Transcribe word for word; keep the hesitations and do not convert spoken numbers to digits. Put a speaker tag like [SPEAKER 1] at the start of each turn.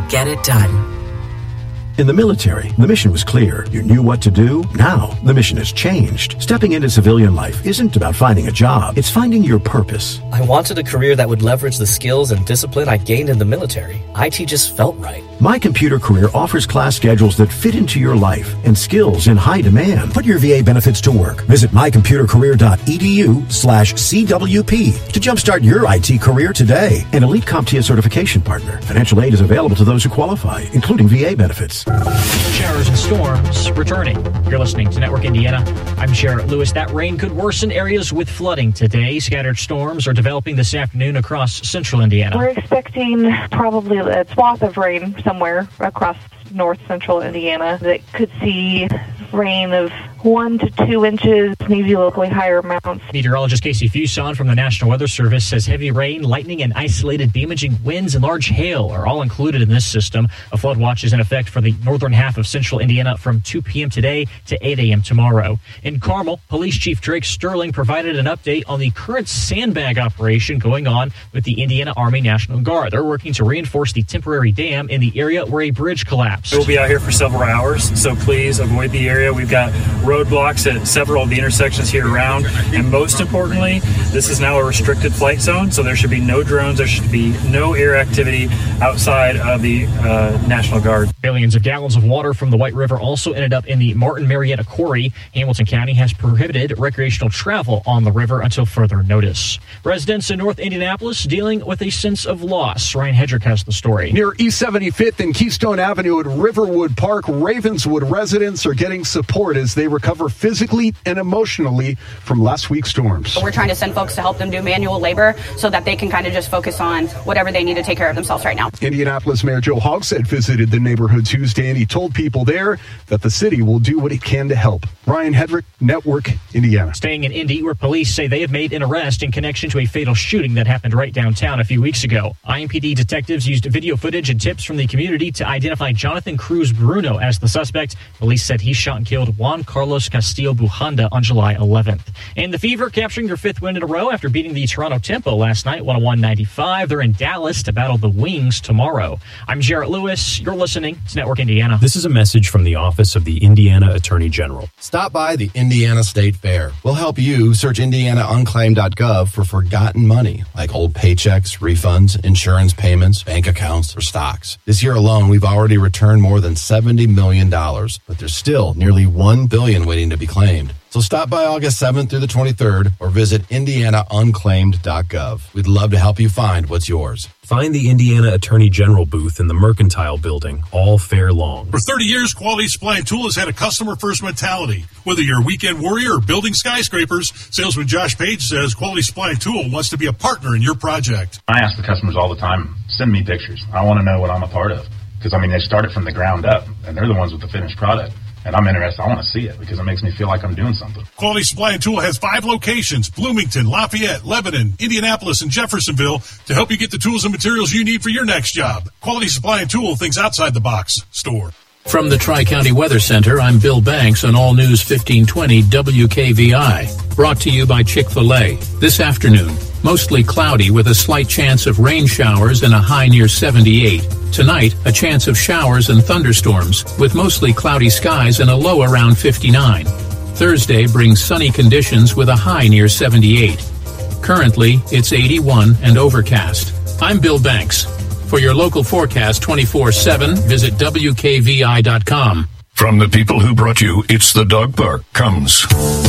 [SPEAKER 1] get it done.
[SPEAKER 2] In the military, the mission was clear. You knew what to do. Now, the mission has changed. Stepping into civilian life isn't about finding a job. It's finding your purpose.
[SPEAKER 3] I wanted a career that would leverage the skills and discipline I gained in the military. I T just felt right.
[SPEAKER 2] My Computer Career offers class schedules that fit into your life and skills in high demand. Put your V A benefits to work. Visit mycomputercareer.edu slash CWP to jumpstart your I T career today. An elite CompTIA certification partner. Financial aid is available to those who qualify, including V A benefits.
[SPEAKER 4] Showers and storms returning. You're listening to Network Indiana. I'm Jarrett Lewis. That rain could worsen areas with flooding today. Scattered storms are developing this afternoon across central Indiana.
[SPEAKER 5] We're expecting probably a swath of rain somewhere across north central Indiana that could see rain of one to two inches, maybe locally higher amounts.
[SPEAKER 4] Meteorologist Casey Fuson from the National Weather Service says heavy rain, lightning, and isolated damaging winds and large hail are all included in this system. A flood watch is in effect for the northern half of central Indiana from two p.m. today to eight a.m. tomorrow. In Carmel, Police Chief Drake Sterling provided an update on the current sandbag operation going on with the Indiana Army National Guard. They're working to reinforce the temporary dam in the area where a bridge collapsed.
[SPEAKER 6] We'll be out here for several hours, so please avoid the area. We've got roadblocks at several of the intersections here around, and most importantly, this is now a restricted flight zone, so there should be no drones, there should be no air activity outside of the uh, National Guard.
[SPEAKER 4] Billions of gallons of water from the White River also ended up in the Martin Marietta Quarry. Hamilton County has prohibited recreational travel on the river until further notice. Residents in North Indianapolis dealing with a sense of loss. Ryan Hedrick has the story.
[SPEAKER 7] Near East seventy-fifth and Keystone Avenue at Riverwood Park, Ravenswood residents are getting support as they recover physically and emotionally from last week's storms.
[SPEAKER 8] We're trying to send folks to help them do manual labor so that they can kind of just focus on whatever they need to take care of themselves right now.
[SPEAKER 7] Indianapolis Mayor Joe Hogsett visited the neighborhood Tuesday, and he told people there that the city will do what it can to help. Ryan Hedrick, Network Indiana.
[SPEAKER 4] Staying in Indy, where police say they have made an arrest in connection to a fatal shooting that happened right downtown a few weeks ago. I M P D detectives used video footage and tips from the community to identify Jonathan Cruz Bruno as the suspect. Police said he shot and killed Juan Carlos Castillo Bujanda on July eleventh. And the Fever capturing their fifth win in a row after beating the Toronto Tempo last night, one oh one ninety-five. They're in Dallas to battle the Wings tomorrow. I'm Jarrett Lewis. You're listening to Network Indiana.
[SPEAKER 9] This is a message from the Office of the Indiana Attorney General.
[SPEAKER 10] Stop by the Indiana State Fair. We'll help you search indiana unclaimed dot gov for forgotten money, like old paychecks, refunds, insurance payments, bank accounts, or stocks. This year alone, we've already returned more than seventy million dollars, but there's still nearly one billion dollars waiting to be claimed. So stop by August seventh through the twenty-third or visit indiana unclaimed dot gov. We'd love to help you find what's yours.
[SPEAKER 9] Find the Indiana Attorney General booth in the Mercantile Building all fair long.
[SPEAKER 11] For thirty years, Quality Supply and Tool has had a customer-first mentality. Whether you're a weekend warrior or building skyscrapers, salesman Josh Page says Quality Supply and Tool wants to be a partner in your project.
[SPEAKER 12] I ask the customers all the time, send me pictures. I want to know what I'm a part of. Because, I mean, they started from the ground up, and they're the ones with the finished product. And I'm interested. I want to see it because it makes me feel like I'm doing something.
[SPEAKER 11] Quality Supply and Tool has five locations: Bloomington, Lafayette, Lebanon, Indianapolis, and Jeffersonville, to help you get the tools and materials you need for your next job. Quality Supply and Tool thinks outside the box. Store.
[SPEAKER 13] From the Tri-County Weather Center, I'm Bill Banks on All News fifteen twenty W K V I. Brought to you by Chick-fil-A. This afternoon, mostly cloudy with a slight chance of rain showers and a high near seventy-eight. Tonight, a chance of showers and thunderstorms with mostly cloudy skies and a low around fifty-nine. Thursday brings sunny conditions with a high near seventy-eight. Currently, it's eighty-one and overcast. I'm Bill Banks. For your local forecast twenty-four seven, visit W K V I dot com.
[SPEAKER 14] From the people who brought you It's the Dog Park comes